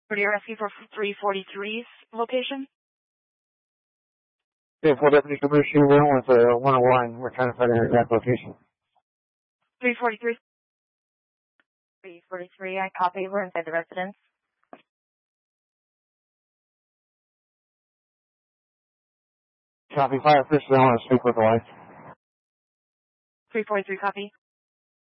You're asking for 343's location? Yeah, for Deputy Commissioner, we're on with 101. We're trying to find an exact location. 343. 343, I copy. We're inside the residence. Copy. Fire official, I want to speak with the wife. 343, copy.